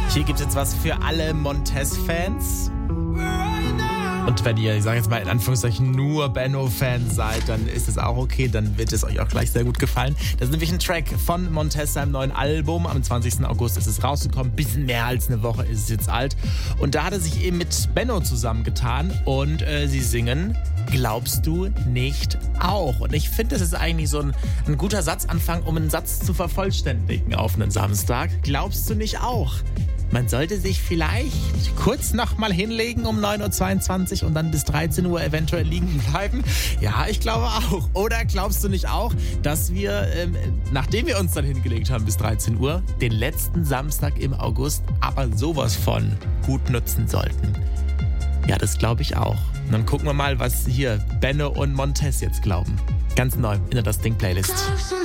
Hier gibt es jetzt was für alle Montez-Fans. Und wenn ihr, ich sage jetzt mal in Anführungszeichen, nur Benno-Fans seid, dann ist es auch okay, dann wird es euch auch gleich sehr gut gefallen. Das ist nämlich ein Track von Montez, seinem neuen Album. Am 20. August ist es rausgekommen, bisschen mehr als eine Woche ist es jetzt alt. Und da hat er sich eben mit Benno zusammengetan und sie singen Glaubst du nicht auch? Und ich finde, das ist eigentlich so ein guter Satzanfang, um einen Satz zu vervollständigen auf einen Samstag. Glaubst du nicht auch? Man sollte sich vielleicht kurz noch mal hinlegen um 9.22 Uhr und dann bis 13 Uhr eventuell liegen bleiben. Ja, ich glaube auch. Oder glaubst du nicht auch, dass wir, nachdem wir uns dann hingelegt haben bis 13 Uhr, den letzten Samstag im August aber sowas von gut nutzen sollten? Ja, das glaube ich auch. Und dann gucken wir mal, was hier Benno und Montez jetzt glauben. Ganz neu in der Das Ding Playlist.